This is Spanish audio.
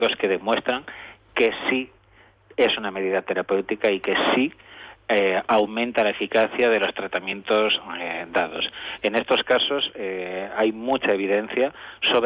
que demuestran que sí es una medida terapéutica y que sí aumenta la eficacia de los tratamientos dados. En estos casos hay mucha evidencia sobre